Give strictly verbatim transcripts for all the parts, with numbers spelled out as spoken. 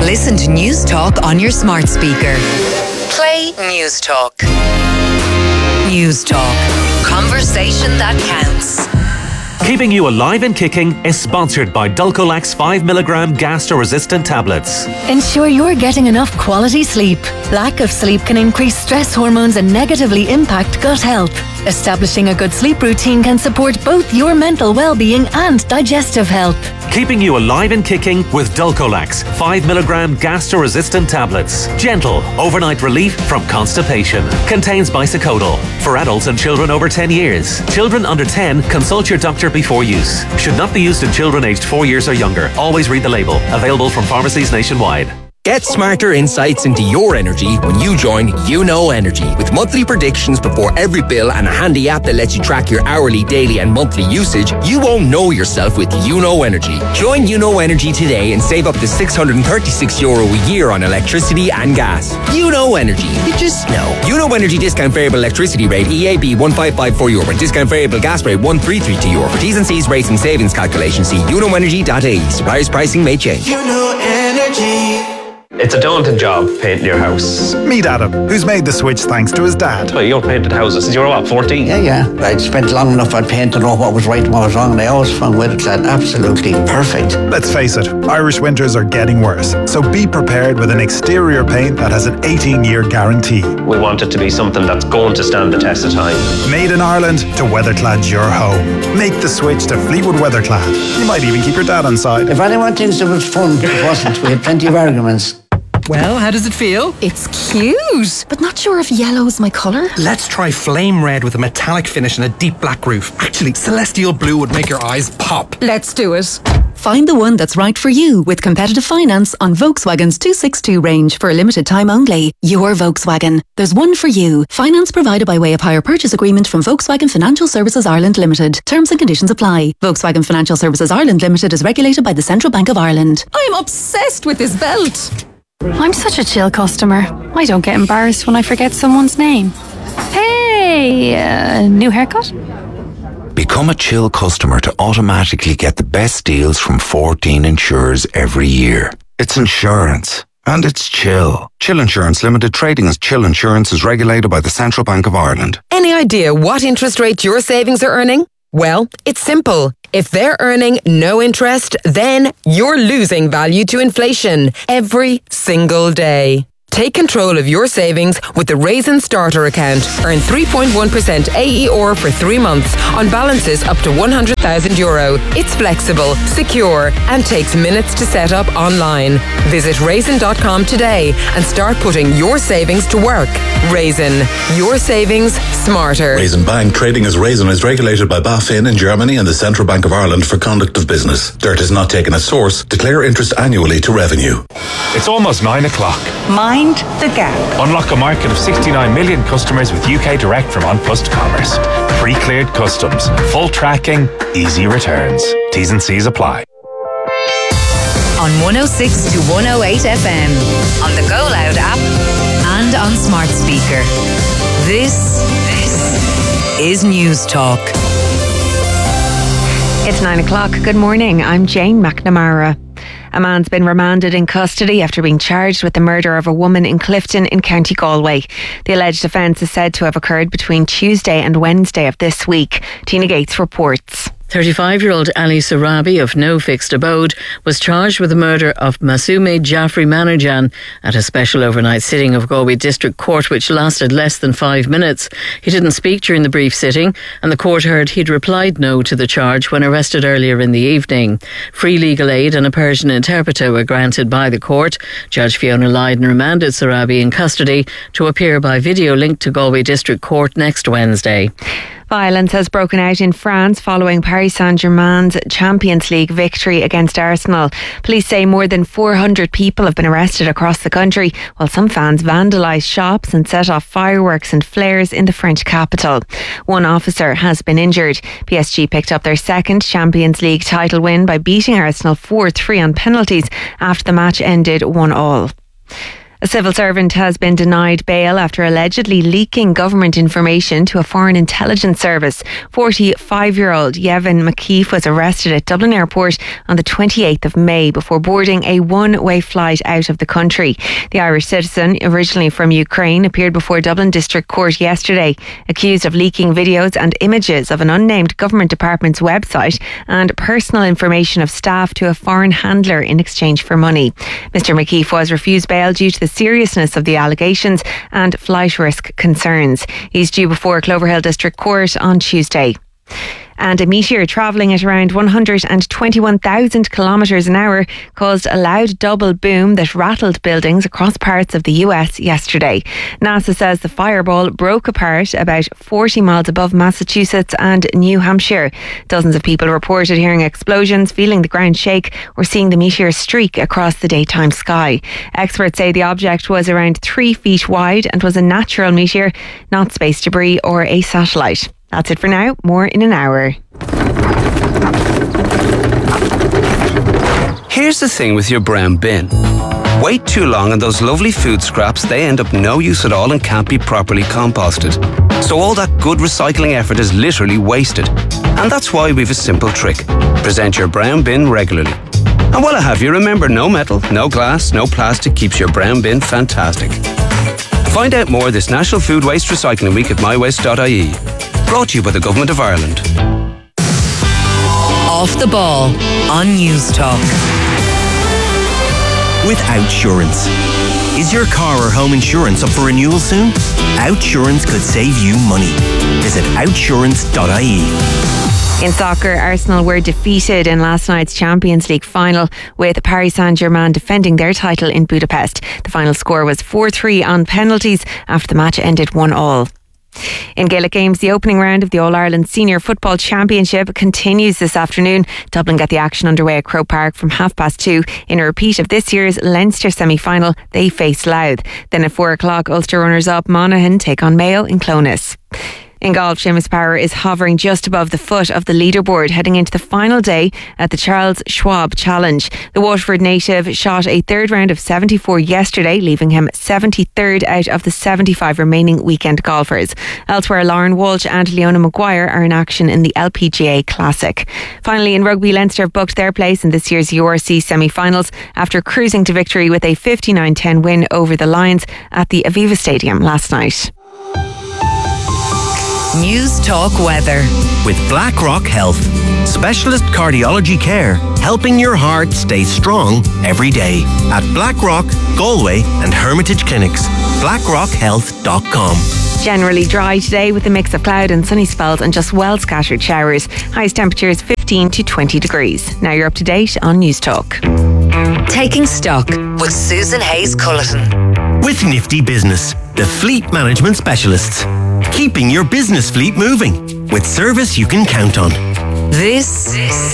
Listen to News Talk on your smart speaker. Play News Talk. News Talk. Conversation that counts. Keeping You Alive and Kicking is sponsored by Dulcolax five milligram gastro-resistant tablets. Ensure you're getting enough quality sleep. Lack of sleep can increase stress hormones and negatively impact gut health. Establishing a good sleep routine can support both your mental well-being and digestive health. Keeping You Alive and Kicking with Dulcolax five milligram gastro-resistant tablets. Gentle, overnight relief from constipation. Contains bisacodyl. For adults and children over ten years. Children under ten, consult your doctor before use. Should not be used in children aged four years or younger. Always read the label. Available from pharmacies nationwide. Get smarter insights into your energy when you join You Know Energy. With monthly predictions before every bill and a handy app that lets you track your hourly, daily and monthly usage, you won't know yourself with You Know Energy. Join You Know Energy today and save up to six hundred thirty-six euro a year on electricity and gas. You Know Energy. You just know. You Know Energy discount variable electricity rate E A B one five five four euro. Discount variable gas rate one three three two euro. For T's and C's rates and savings calculation, see you know energy dot I E. Suppliers pricing may change. You Know Energy. It's a daunting job, painting your house. Meet Adam, who's made the switch thanks to his dad. Well, you've painted houses since you were, what, fourteen? Yeah, yeah. I'd spent long enough on paint to know what was right and what was wrong, and I always found Weatherclad absolutely perfect. Let's face it, Irish winters are getting worse, so be prepared with an exterior paint that has an eighteen-year guarantee. We want it to be something that's going to stand the test of time. Made in Ireland to Weatherclad your home. Make the switch to Fleetwood Weatherclad. You might even keep your dad on side. If anyone thinks it was fun, it wasn't. We had plenty of arguments. Well, how does it feel? It's cute, but not sure if yellow's my colour. Let's try flame red with a metallic finish and a deep black roof. Actually, celestial blue would make your eyes pop. Let's do it. Find the one that's right for you with competitive finance on Volkswagen's two sixty-two range for a limited time only. Your Volkswagen. There's one for you. Finance provided by way of hire purchase agreement from Volkswagen Financial Services Ireland Limited. Terms and conditions apply. Volkswagen Financial Services Ireland Limited is regulated by the Central Bank of Ireland. I'm obsessed with this belt. I'm such a chill customer. I don't get embarrassed when I forget someone's name. Hey, uh, new haircut? Become a chill customer to automatically get the best deals from fourteen insurers every year. It's insurance. And it's Chill. Chill Insurance Limited, trading as Chill Insurance, is regulated by the Central Bank of Ireland. Any idea what interest rate your savings are earning? Well, it's simple. If they're earning no interest, then you're losing value to inflation every single day. Take control of your savings with the Raisin Starter account. Earn three point one percent A E R for three months on balances up to one hundred thousand euro. It's flexible, secure, and takes minutes to set up online. Visit raisin dot com today and start putting your savings to work. Raisin, your savings smarter. Raisin Bank, trading as Raisin, is regulated by BaFin in Germany and the Central Bank of Ireland for conduct of business. Dirt is not taken at source. Declare interest annually to revenue. It's almost nine o'clock. Mind the gap. Unlock a market of sixty-nine million customers with U K Direct from OnPlus Commerce. Pre-cleared customs, full tracking, easy returns. T's and C's apply. On one oh six to one oh eight F M, on the Go Loud app, and on smart speaker. This, this is News Talk. It's nine o'clock. Good morning. I'm Jane McNamara. A man's been remanded in custody after being charged with the murder of a woman in Clifton in County Galway. The alleged offence is said to have occurred between Tuesday and Wednesday of this week. Tina Gates reports. thirty-five-year-old Ali Sarabi of no fixed abode was charged with the murder of Masume Jaffrey Manajan at a special overnight sitting of Galway District Court, which lasted less than five minutes. He didn't speak during the brief sitting, and the court heard he'd replied no to the charge when arrested earlier in the evening. Free legal aid and a Persian interpreter were granted by the court. Judge Fiona Lydon remanded Sarabi in custody to appear by video linked to Galway District Court next Wednesday. Violence has broken out in France following Paris Saint-Germain's Champions League victory against Arsenal. Police say more than four hundred people have been arrested across the country, while some fans vandalised shops and set off fireworks and flares in the French capital. One officer has been injured. P S G picked up their second Champions League title win by beating Arsenal four three on penalties after the match ended one all. A civil servant has been denied bail after allegedly leaking government information to a foreign intelligence service. forty-five-year-old Yevon McKeith was arrested at Dublin Airport on the twenty-eighth of May before boarding a one-way flight out of the country. The Irish citizen, originally from Ukraine, appeared before Dublin District Court yesterday, accused of leaking videos and images of an unnamed government department's website and personal information of staff to a foreign handler in exchange for money. Mister McKeith was refused bail due to the seriousness of the allegations and flight risk concerns. He's due before Cloverhill District Court on Tuesday. And a meteor travelling at around one hundred twenty-one thousand kilometres an hour caused a loud double boom that rattled buildings across parts of the U S yesterday. NASA says the fireball broke apart about forty miles above Massachusetts and New Hampshire. Dozens of people reported hearing explosions, feeling the ground shake, or seeing the meteor streak across the daytime sky. Experts say the object was around three feet wide and was a natural meteor, not space debris or a satellite. That's it for now. More in an hour. Here's the thing with your brown bin. Wait too long and those lovely food scraps, they end up no use at all and can't be properly composted. So all that good recycling effort is literally wasted. And that's why we've a simple trick. Present your brown bin regularly. And while I have you, remember, no metal, no glass, no plastic keeps your brown bin fantastic. Find out more this National Food Waste Recycling Week at my waste dot I E. Brought to you by the Government of Ireland. Off the ball on News Talk. With Outsurance. Is your car or home insurance up for renewal soon? Outsurance could save you money. Visit outsurance dot I E. In soccer, Arsenal were defeated in last night's Champions League final, with Paris Saint-Germain defending their title in Budapest. The final score was four three on penalties after the match ended one all. In Gaelic games, the opening round of the All-Ireland Senior Football Championship continues this afternoon. Dublin get the action underway at Croke Park from half past two. In a repeat of this year's Leinster semi-final, they face Louth. Then at four o'clock, Ulster runners-up Monaghan take on Mayo in Clones. In golf, Seamus Power is hovering just above the foot of the leaderboard heading into the final day at the Charles Schwab Challenge. The Waterford native shot a third round of seventy-four yesterday, leaving him seventy-third out of the seventy-five remaining weekend golfers. Elsewhere, Lauren Walsh and Leona Maguire are in action in the L P G A Classic. Finally, in rugby, Leinster have booked their place in this year's U R C semi-finals after cruising to victory with a fifty-nine ten win over the Lions at the Aviva Stadium last night. News Talk weather. With BlackRock Health. Specialist cardiology care, helping your heart stay strong every day. At BlackRock, Galway and Hermitage Clinics. blackrock health dot com. Generally dry today with a mix of cloud and sunny spells and just well scattered showers. Highest temperatures fifteen to twenty degrees. Now you're up to date on News Talk. Taking Stock with Susan Hayes Culleton. With Nifty Business, the fleet management specialists. Keeping your business fleet moving with service you can count on. This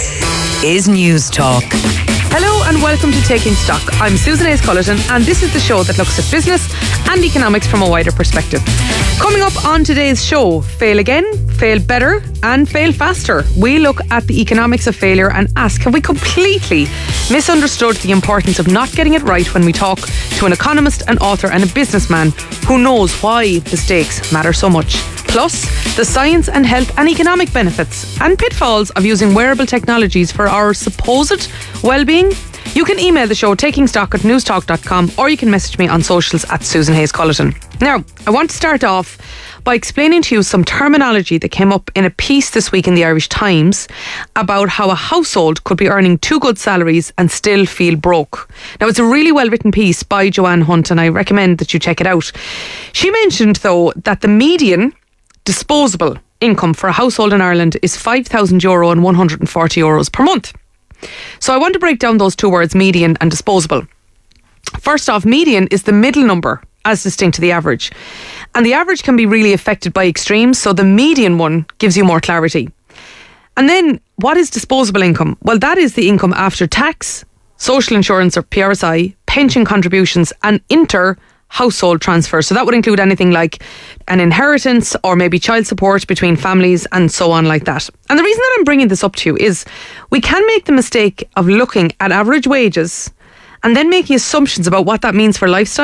is News Talk. Hello and welcome to Taking Stock. I'm Susan Hayes Culleton and this is the show that looks at business and economics from a wider perspective. Coming up on today's show, fail again, fail better and fail faster. We look at the economics of failure and ask, have we completely misunderstood the importance of not getting it right when we talk to an economist, an author and a businessman who knows why mistakes matter so much? Plus, the science and health and economic benefits and pitfalls of using wearable technologies for our supposed well-being. You can email the show takingstock at newstalk dot com or you can message me on socials at Susan Hayes Culleton. Now, I want to start off by explaining to you some terminology that came up in a piece this week in the Irish Times about how a household could be earning two good salaries and still feel broke. Now, it's a really well written piece by Joanne Hunt and I recommend that you check it out. She mentioned, though, that the median disposable income for a household in Ireland is five thousand euro and one hundred forty euros per month. So I want to break down those two words, median and disposable. First off, median is the middle number as distinct to the average. And the average can be really affected by extremes, so the median one gives you more clarity. And then, what is disposable income? Well, that is the income after tax, social insurance or P R S I, pension contributions and inter household transfer. So that would include anything like an inheritance or maybe child support between families and so on like that. And the reason that I'm bringing this up to you is we can make the mistake of looking at average wages and then making assumptions about what that means for lifestyle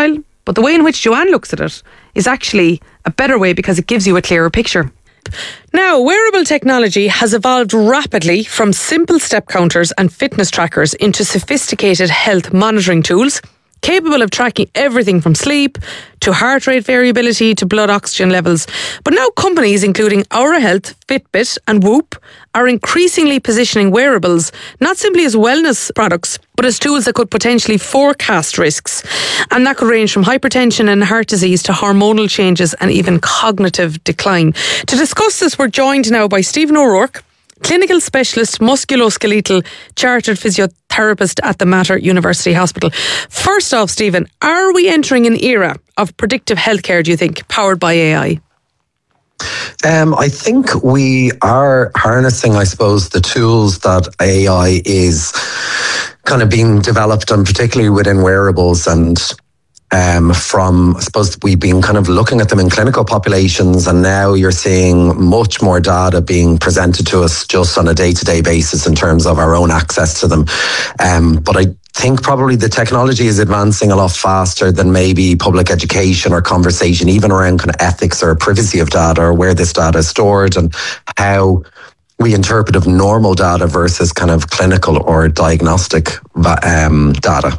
But the way in which Joanne looks at it is actually a better way because it gives you a clearer picture. Now, wearable technology has evolved rapidly from simple step counters and fitness trackers into sophisticated health monitoring tools, capable of tracking everything from sleep to heart rate variability to blood oxygen levels. But now companies including Aura Health, Fitbit and Whoop are increasingly positioning wearables not simply as wellness products, but as tools that could potentially forecast risks. And that could range from hypertension and heart disease to hormonal changes and even cognitive decline. To discuss this, we're joined now by Stephen O'Rourke, clinical specialist, musculoskeletal chartered physiotherapist at the Mater University Hospital. First off, Stephen, are we entering an era of predictive healthcare, do you think, powered by A I? Um, I think we are harnessing, I suppose, the tools that A I is kind of being developed, and particularly within wearables, and Um, from, I suppose, we've been kind of looking at them in clinical populations, and now you're seeing much more data being presented to us just on a day-to-day basis in terms of our own access to them. Um, but I think probably the technology is advancing a lot faster than maybe public education or conversation, even around kind of ethics or privacy of data, or where this data is stored and how we interpret of normal data versus kind of clinical or diagnostic um, data.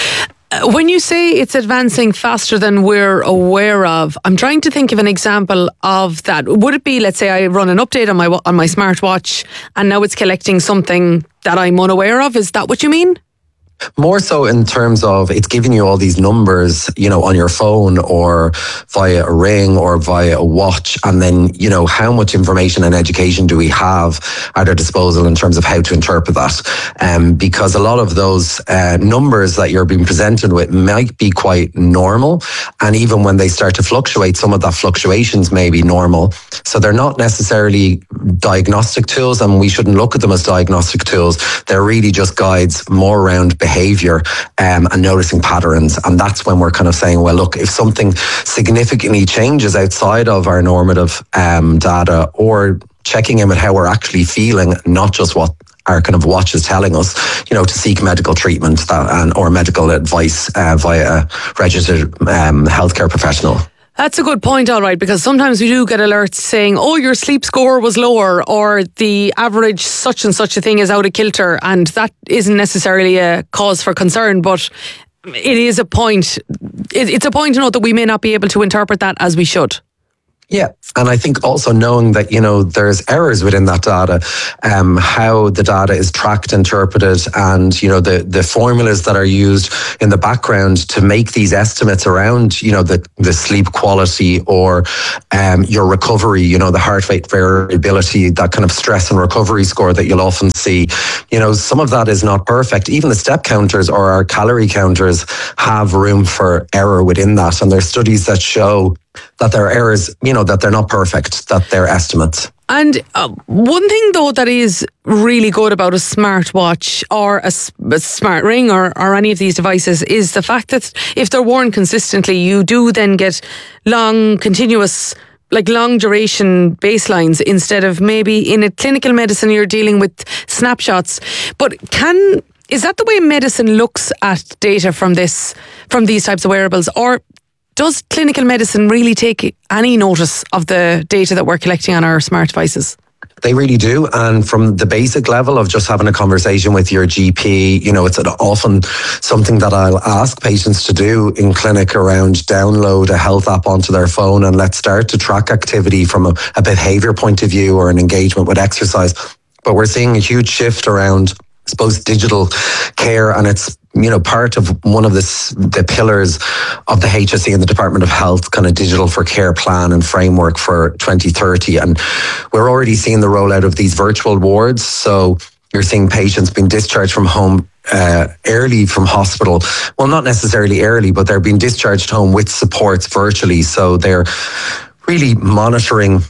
When you say it's advancing faster than we're aware of, I'm trying to think of an example of that. Would it be, let's say I run an update on my on my smartwatch and now it's collecting something that I'm unaware of? Is that what you mean? More so in terms of it's giving you all these numbers, you know, on your phone or via a ring or via a watch. And then, you know, how much information and education do we have at our disposal in terms of how to interpret that? Um, because a lot of those uh, numbers that you're being presented with might be quite normal. And even when they start to fluctuate, some of that fluctuations may be normal. So they're not necessarily diagnostic tools, and we shouldn't look at them as diagnostic tools. They're really just guides more around behavior um, and noticing patterns. And that's when we're kind of saying, well, look, if something significantly changes outside of our normative um, data, or checking in with how we're actually feeling, not just what our kind of watch is telling us, you know, to seek medical treatment that, and or medical advice uh, via a registered um, healthcare professional. That's a good point, all right, because sometimes we do get alerts saying, oh, your sleep score was lower, or the average such and such a thing is out of kilter, and that isn't necessarily a cause for concern, but it is a point. It's a point to note that we may not be able to interpret that as we should. Yeah, and I think also knowing that, you know, there's errors within that data, um, how the data is tracked, interpreted, and, you know, the, the formulas that are used in the background to make these estimates around, you know, the, the sleep quality or um, your recovery, you know, the heart rate variability, that kind of stress and recovery score that you'll often see. You know, some of that is not perfect. Even the step counters or our calorie counters have room for error within that. And there's studies that show that there are errors, you know, that they're not perfect, that they're estimates. And uh, one thing, though, that is really good about a smartwatch or a, a smart ring or, or any of these devices is the fact that if they're worn consistently, you do then get long, continuous, like long duration baselines, instead of maybe in a clinical medicine you're dealing with snapshots. But can is that the way medicine looks at data from this, from these types of wearables, or does clinical medicine really take any notice of the data that we're collecting on our smart devices? They really do. And from the basic level of just having a conversation with your G P, you know, it's often something that I'll ask patients to do in clinic around download a health app onto their phone and let's start to track activity from a, a behavior point of view or an engagement with exercise. But we're seeing a huge shift around, I suppose, digital care, and it's, you know, part of one of this, the pillars of the H S E and the Department of Health kind of digital for care plan and framework for twenty thirty. And we're already seeing the rollout of these virtual wards. So you're seeing patients being discharged from home uh, early from hospital. Well, not necessarily early, but they're being discharged home with supports virtually. So they're really monitoring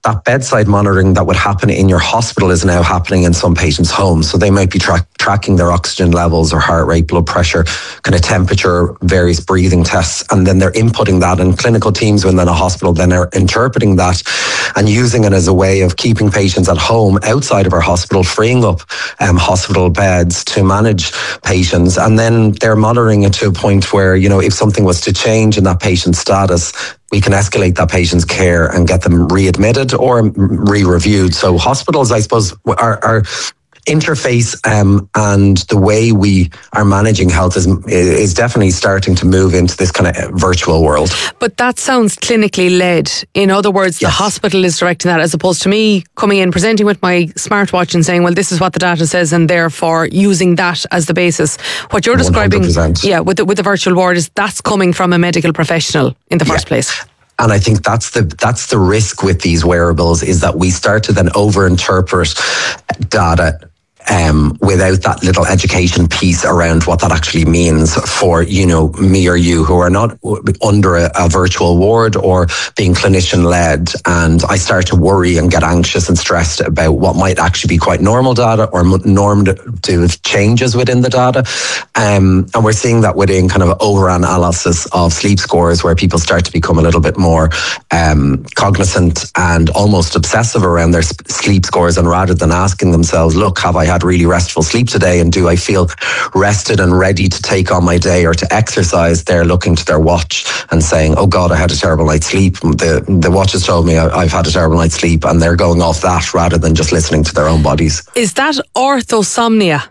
that bedside monitoring that would happen in your hospital is now happening in some patients' homes. So they might be tra- tracking their oxygen levels or heart rate, blood pressure, kind of temperature, various breathing tests, and then they're inputting that, and clinical teams within a hospital then are interpreting that and using it as a way of keeping patients at home outside of our hospital, freeing up um, hospital beds to manage patients. And then they're monitoring it to a point where, you know, if something was to change in that patient's status, we can escalate that patient's care and get them readmitted or re-reviewed. So hospitals, I suppose, are, are interface um, and the way we are managing health is is definitely starting to move into this kind of virtual world. But that sounds clinically led. In other words, yes. The hospital is directing that, as opposed to me coming in, presenting with my smartwatch and saying, well, this is what the data says, and therefore using that as the basis. What you're describing, one hundred percent. yeah, with the, with the virtual ward is that's coming from a medical professional in the first yeah. place. And I think that's the that's the risk with these wearables, is that we start to then overinterpret data um, without that little education piece around what that actually means for, you know, me or you who are not under a, a virtual ward or being clinician led. And I start to worry and get anxious and stressed about what might actually be quite normal data or normative changes within the data. Um, and we're seeing that within kind of over-analysis of sleep scores, where people start to become a little bit more um, cognizant and almost obsessive around their sp- sleep scores. And rather than asking themselves, look, have I had really restful sleep today, and do I feel rested and ready to take on my day or to exercise, they're looking to their watch and saying, oh God, I had a terrible night's sleep. The, the watch has told me I've had a terrible night's sleep, and they're going off that rather than just listening to their own bodies. Is that orthosomnia?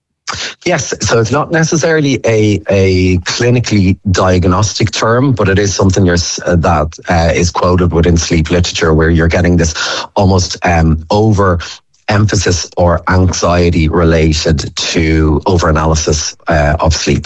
Yes, so it's not necessarily a, a clinically diagnostic term, but it is something you're, uh, that uh, is quoted within sleep literature, where you're getting this almost um, over emphasis or anxiety related to over-analysis uh, of sleep.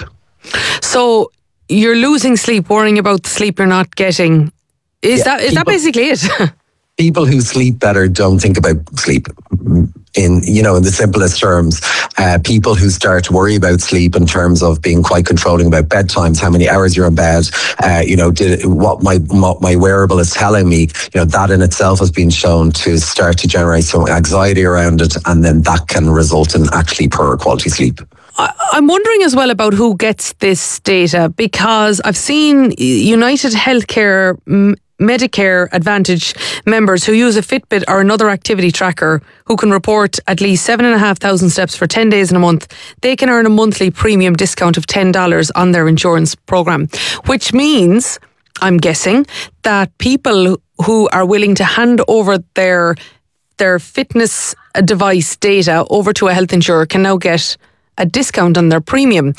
So you're losing sleep, worrying about the sleep you're not getting. Is yeah, that is people, that basically it? People who sleep better don't think about sleep. In, you know, in the simplest terms, uh, people who start to worry about sleep in terms of being quite controlling about bedtimes, how many hours you're in bed, uh, you know, did, what my what my wearable is telling me, you know, that in itself has been shown to start to generate some anxiety around it, and then that can result in actually poorer quality sleep. I'm wondering as well about who gets this data, because I've seen United Healthcare Medicare Advantage members who use a Fitbit or another activity tracker who can report at least seven and a half thousand steps for ten days in a month. They can earn a monthly premium discount of ten dollars on their insurance program, which means, I'm guessing, that people who are willing to hand over their their fitness device data over to a health insurer can now get a discount on their premium.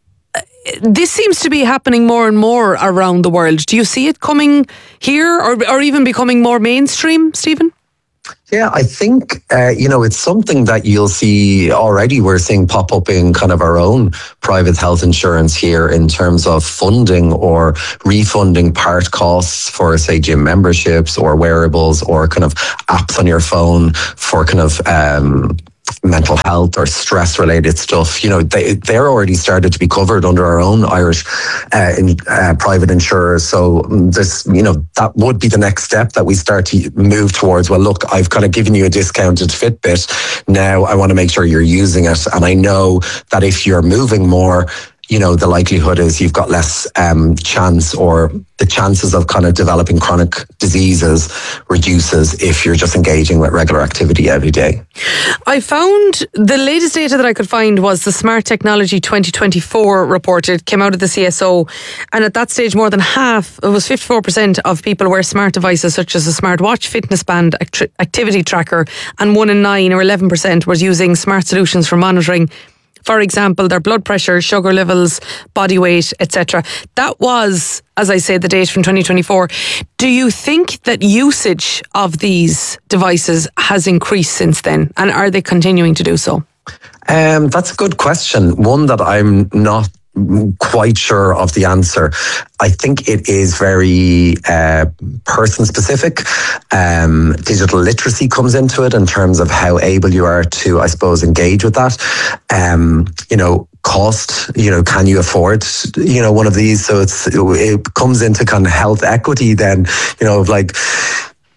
This seems to be happening more and more around the world. Do you see it coming here, or, or even becoming more mainstream, Stephen? Yeah, I think, uh, you know, it's something that you'll see already. We're seeing pop up in kind of our own private health insurance here in terms of funding or refunding part costs for, say, gym memberships or wearables or kind of apps on your phone for kind of um mental health or stress related stuff. You know, they, they're already started to be covered under our own Irish uh, in, uh, private insurers. So this, you know, that would be the next step that we start to move towards. Well, look, I've kind of given you a discounted Fitbit. Now I want to make sure you're using it. And I know that if you're moving more, you know, the likelihood is you've got less um, chance, or the chances of kind of developing chronic diseases reduces if you're just engaging with regular activity every day. I found the latest data that I could find was the Smart Technology twenty twenty-four report. It came out of the C S O, and at that stage more than half, it was fifty-four percent of people wear smart devices such as a smartwatch, fitness band, act- activity tracker, and one in nine or eleven percent was using smart solutions for monitoring, for example, their blood pressure, sugar levels, body weight, et cetera. That was, as I say, the date from twenty twenty-four. Do you think that usage of these devices has increased since then? And are they continuing to do so? Um, that's a good question. One that I'm not quite sure of the answer. I think it is very uh, person specific. Um, digital literacy comes into it in terms of how able you are to, I suppose, engage with that. Um, you know, cost, you know, can you afford, you know, one of these? So it's, it comes into kind of health equity then, you know, like,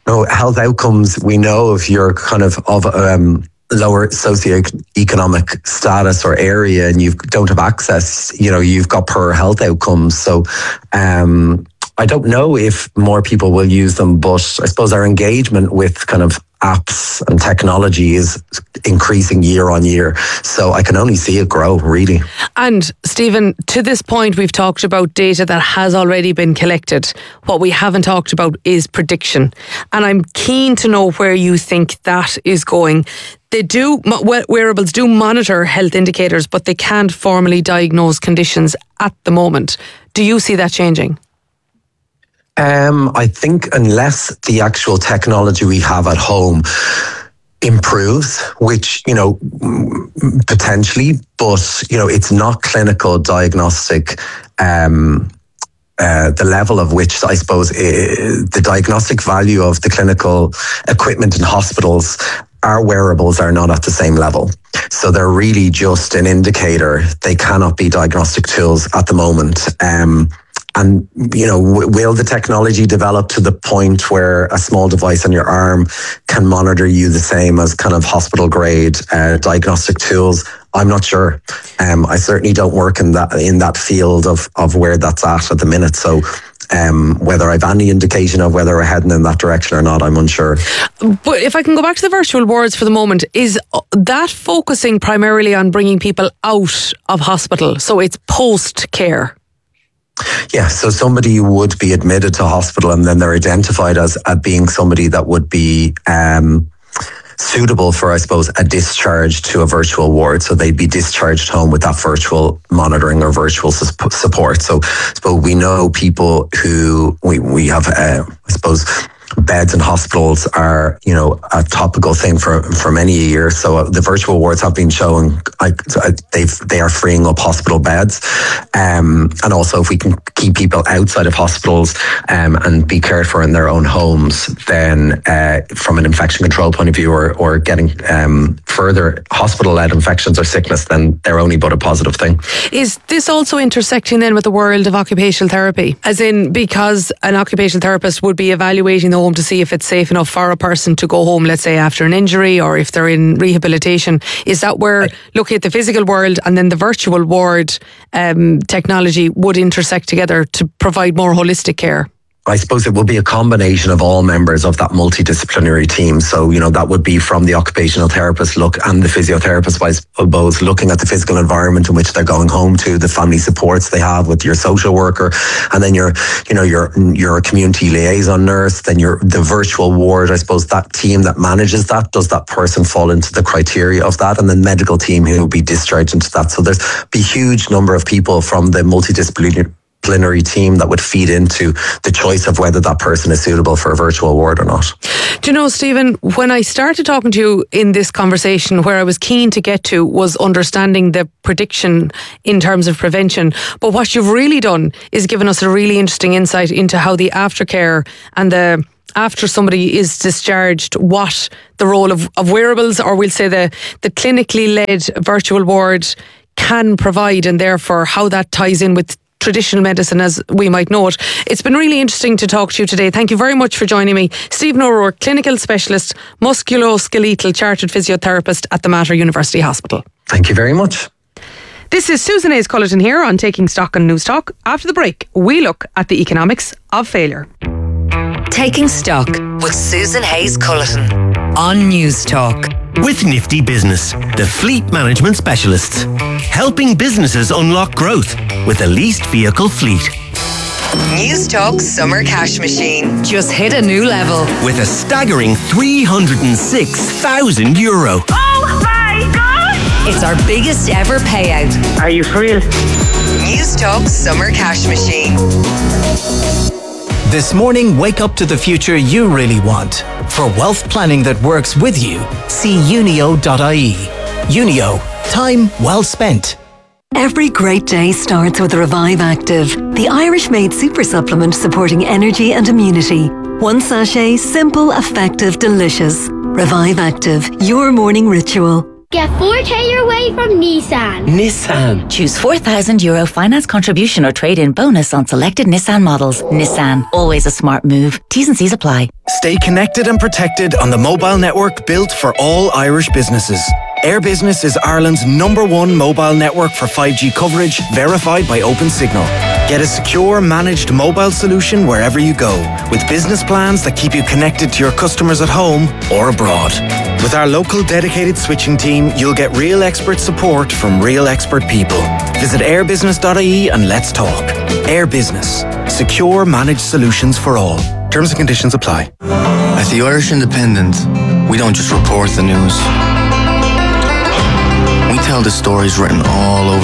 know, health outcomes, we know if you're kind of of um, lower socioeconomic status or area and you don't have access, you know, you've got poor health outcomes. So um, I don't know if more people will use them, but I suppose our engagement with kind of apps and technology is increasing year on year. So I can only see it grow, really. And Stephen, to this point, we've talked about data that has already been collected. What we haven't talked about is prediction. And I'm keen to know where you think that is going. They do, wearables do monitor health indicators, but they can't formally diagnose conditions at the moment. Do you see that changing? Um, I think unless the actual technology we have at home improves, which, you know, potentially, but, you know, it's not clinical diagnostic, um, uh, the level of which, I suppose, uh, the diagnostic value of the clinical equipment in hospitals, our wearables are not at the same level. So they're really just an indicator. They cannot be diagnostic tools at the moment. Um, And, you know, w- will the technology develop to the point where a small device on your arm can monitor you the same as kind of hospital grade uh, diagnostic tools? I'm not sure. Um, I certainly don't work in that in that field of, of where that's at at the minute. So um, whether I've any indication of whether we're heading in that direction or not, I'm unsure. But if I can go back to the virtual wards for the moment, is that focusing primarily on bringing people out of hospital? So it's post-care? Yeah, so somebody would be admitted to hospital and then they're identified as, as being somebody that would be um, suitable for, I suppose, a discharge to a virtual ward. So they'd be discharged home with that virtual monitoring or virtual su- support. So, so we know people who we, we have, uh, I suppose, beds in hospitals are, you know, a topical thing for, for many years. So the virtual wards have been showing, like, they've, they are freeing up hospital beds. Um, and also if we can keep people outside of hospitals um, and be cared for in their own homes, then uh, from an infection control point of view or, or getting um, further hospital-led infections or sickness, then they're only but a positive thing. Is this also intersecting then with the world of occupational therapy? As in, because an occupational therapist would be evaluating the home to see if it's safe enough for a person to go home, let's say after an injury or if they're in rehabilitation. Is that where looking at the physical world and then the virtual ward um, technology would intersect together to provide more holistic care? I suppose it will be a combination of all members of that multidisciplinary team. So, you know, that would be from the occupational therapist look and the physiotherapist, I suppose, looking at the physical environment in which they're going home to, the family supports they have with your social worker, and then your, you know, your your community liaison nurse, then your the virtual ward, I suppose, that team that manages that, does that person fall into the criteria of that? And then medical team who will be discharged into that. So there's be huge number of people from the multidisciplinary disciplinary team that would feed into the choice of whether that person is suitable for a virtual ward or not. Do you know, Stephen, when I started talking to you in this conversation, where I was keen to get to was understanding the prediction in terms of prevention. But what you've really done is given us a really interesting insight into how the aftercare and the after somebody is discharged, what the role of, of wearables, or we'll say the, the clinically led virtual ward can provide, and therefore how that ties in with traditional medicine as we might know it. It's been really interesting to talk to you today. Thank you very much for joining me. Stephen O'Rourke, clinical specialist, musculoskeletal chartered physiotherapist at the Mater University Hospital. Thank you very much. This is Susan Hayes Cullerton here on Taking Stock on News Talk. After the break, we look at the economics of failure. Taking Stock with Susan Hayes Cullerton on News Talk. With Nifty Business, the fleet management specialists, helping businesses unlock growth with a leased vehicle fleet. News Talk Summer Cash Machine just hit a new level with a staggering three hundred six thousand euro. Oh my God! It's our biggest ever payout. Are you for real? News Talk Summer Cash Machine. This morning, wake up to the future you really want. For wealth planning that works with you, see unio dot I E. Unio, time well spent. Every great day starts with Revive Active, the Irish-made super supplement supporting energy and immunity. One sachet, simple, effective, delicious. Revive Active, your morning ritual. Get four K your way from Nissan. Nissan. Choose four thousand euro finance contribution or trade-in bonus on selected Nissan models. Nissan. Always a smart move. T's and C's apply. Stay connected and protected on the mobile network built for all Irish businesses. Air Business is Ireland's number one mobile network for five G coverage, verified by OpenSignal. Get a secure, managed mobile solution wherever you go, with business plans that keep you connected to your customers at home or abroad. With our local dedicated switching team, you'll get real expert support from real expert people. Visit airbusiness dot I E and let's talk. Air Business. Secure, managed solutions for all. Terms and conditions apply. At the Irish Independent, we don't just report the news. We tell the stories written all over